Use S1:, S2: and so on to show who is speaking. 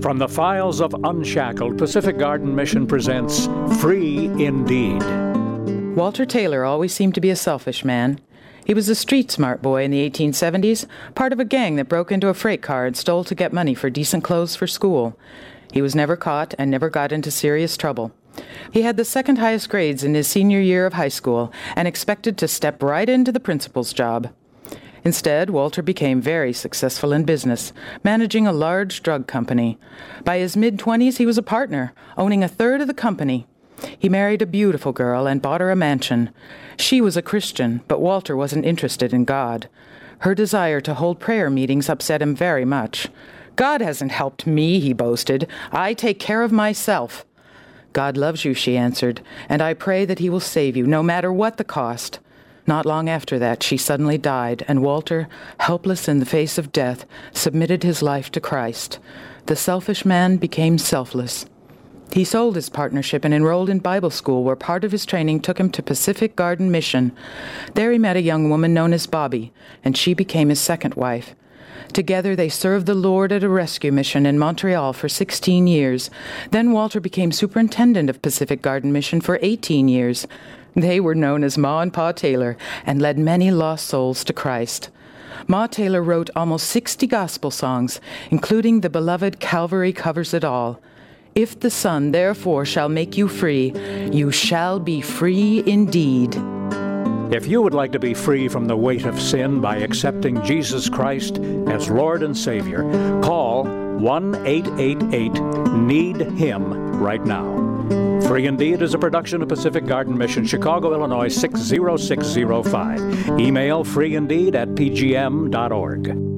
S1: From the files of Unshackled, Pacific Garden Mission presents Free Indeed.
S2: Walter Taylor always seemed to be a selfish man. He was a street-smart boy in the 1870s, part of a gang that broke into a freight car and stole to get money for decent clothes for school. He was never caught and never got into serious trouble. He had the second highest grades in his senior year of high school and expected to step right into the principal's job. Instead, Walter became very successful in business, managing a large drug company. By his mid-20s, he was a partner, owning a third of the company. He married a beautiful girl and bought her a mansion. She was a Christian, but Walter wasn't interested in God. Her desire to hold prayer meetings upset him very much. "God hasn't helped me," he boasted. "I take care of myself." "God loves you," she answered, "and I pray that he will save you, no matter what the cost." Not long after that, she suddenly died, and Walter, helpless in the face of death, submitted his life to Christ. The selfish man became selfless. He sold his partnership and enrolled in Bible school, where part of his training took him to Pacific Garden Mission. There he met a young woman known as Bobby, and she became his second wife. Together they served the Lord at a rescue mission in Montreal for 16 years. Then Walter became superintendent of Pacific Garden Mission for 18 years. They were known as Ma and Pa Taylor and led many lost souls to Christ. Ma Taylor wrote almost 60 gospel songs, including the beloved Calvary Covers It All. "If the Son therefore shall make you free, you shall be free indeed."
S1: If you would like to be free from the weight of sin by accepting Jesus Christ as Lord and Savior, call 1-888-NEED-HIM right now. Free Indeed is a production of Pacific Garden Mission, Chicago, Illinois 60605. Email freeindeed@pgm.org.